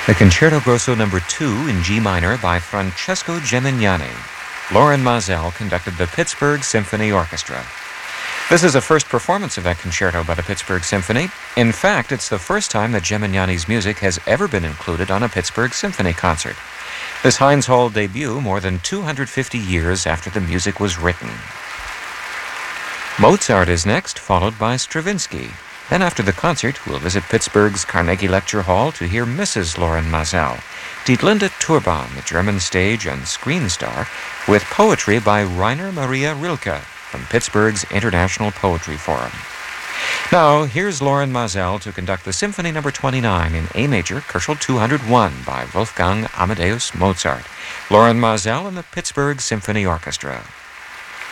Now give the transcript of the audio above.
The Concerto Grosso No. 2 in G minor by Francesco Gemignani. Loren Maazel conducted the Pittsburgh Symphony Orchestra. This is a first performance of that concerto by the Pittsburgh Symphony. In fact, it's the first time that Gemignani's music has ever been included on a Pittsburgh Symphony concert. This Heinz Hall debut more than 250 years after the music was written. Mozart is next, followed by Stravinsky. Then after the concert, we'll visit Pittsburgh's Carnegie Lecture Hall to hear Mrs. Loren Maazel, Dietlinde Turban, the German stage and screen star, with poetry by Rainer Maria Rilke from Pittsburgh's International Poetry Forum. Now, here's Loren Maazel to conduct the Symphony No. 29 in A major, Köchel 201 by Wolfgang Amadeus Mozart. Loren Maazel and the Pittsburgh Symphony Orchestra.